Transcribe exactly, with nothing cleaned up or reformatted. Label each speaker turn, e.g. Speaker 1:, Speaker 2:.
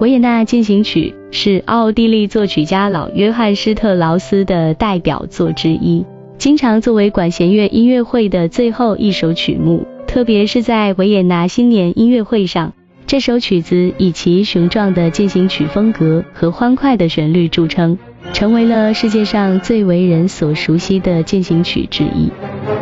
Speaker 1: 维也纳进行曲是奥地利作曲家老约翰施特劳斯的代表作之一，经常作为管弦乐音乐会的最后一首曲目，特别是在维也纳新年音乐会上，这首曲子以其雄壮的进行曲风格和欢快的旋律著称，成为了世界上最为人所熟悉的进行曲之一。